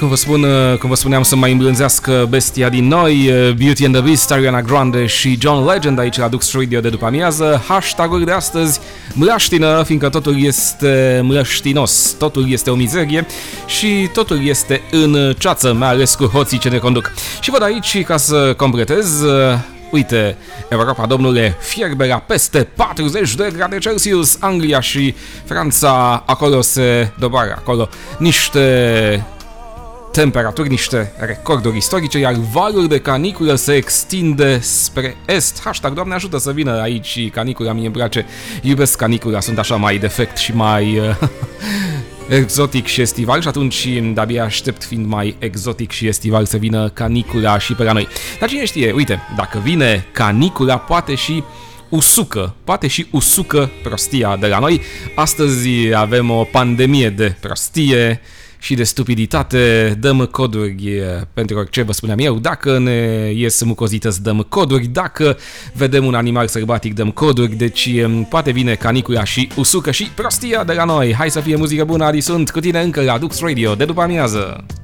cum vă spuneam, să mai îmblânzească bestia din noi, Beauty and the Beast, Ariana Grande și John Legend aici la Dux Radio de după amiază. Hashtag-ul de astăzi, mlaștină, fiindcă totul este mlaștinos, totul este o mizerie și totul este în ceață, mai ales cu hoții ce ne conduc. Și văd aici, ca să completez, uite, Europa, domnule, fierbe la peste 40 de grade Celsius, Anglia și Franța, acolo se doboară, acolo niște temperaturi, niște recorduri istorice, iar valul de caniculă se extinde spre est. Hashtag, Doamne ajută să vină aici canicula, mie îmi place, iubesc canicula, sunt așa mai defect și mai exotic și estival și atunci de-abia aștept, fiind mai exotic și estival, să vină canicula și pe la noi. Dar cine știe, uite, dacă vine canicula, poate și usucă prostia de la noi. Astăzi avem o pandemie de prostie și de stupiditate, dăm coduri pentru orice, vă spuneam eu, dacă ne ies mucozități, dăm coduri, dacă vedem un animal sălbatic, dăm coduri, deci poate vine canicula și usucă și prostia de la noi. Hai să fie muzică bună, Adi, sunt cu tine încă la Dux Radio de după amiază.